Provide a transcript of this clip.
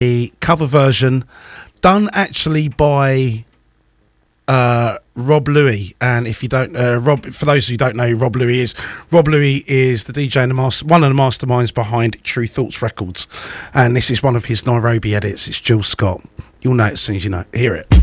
a cover version done actually by Rob Louis. And if you don't, for those who don't know who Rob Louis is the DJ and one of the masterminds behind True Thoughts Records. And this is one of his Nairobi edits. It's Jill Scott. You'll know it as soon as you hear it.